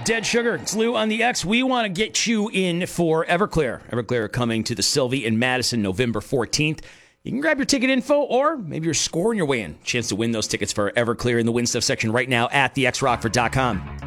Dead Sugar, it's Lou on the X. We want to get you in for Everclear. Everclear coming to the Sylvie in Madison November 14th. You can grab your ticket info, or maybe you're scoring your way in. Chance to win those tickets for Everclear in the Win Stuff section right now at thexrockford.com.